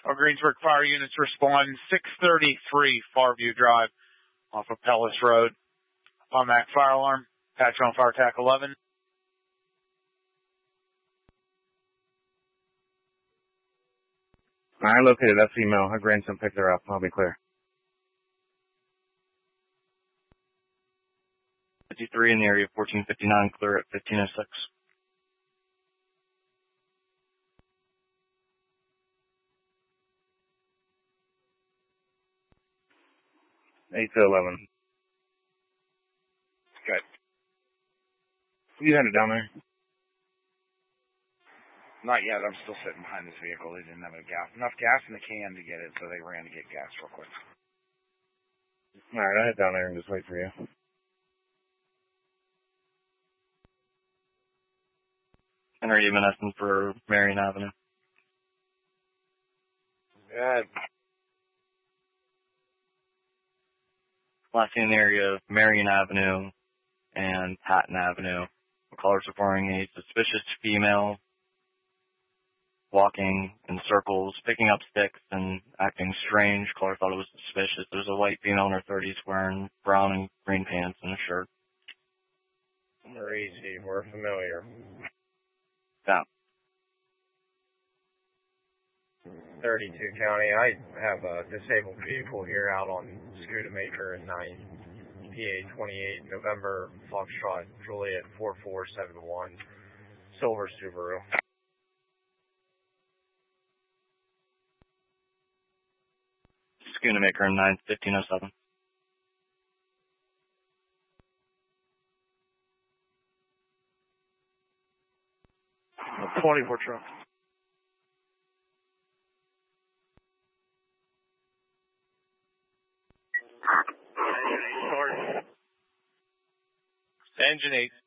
Our Greensburg fire units respond 633 Farview Drive off of Pellis Road. Upon that fire alarm, patch on fire TAC 11. I located that female. Her grandson picked her up. I'll be clear. 53 in the area, 1459, clear at 1506. Eight to 11. Good. You had it down there? Not yet. I'm still sitting behind this vehicle. They didn't have enough gas in the can to get it, so they ran to get gas real quick. All right, I'll head down there and just wait for you. Henry Evanescence for Marion Avenue. Good. Last seen in the area of Marion Avenue and Patton Avenue. Callers reporting a suspicious female walking in circles, picking up sticks and acting strange. Caller thought it was suspicious. There's a white female in her 30s wearing brown and green pants and a shirt. We're easy. We're familiar. Yeah. 32 County. I have a disabled vehicle here out on Scootamaker at 9 PA 28 November Foxtrot Juliet 4471 Silver Subaru. Scootamaker 9-1507. A 24 truck. Engine 8.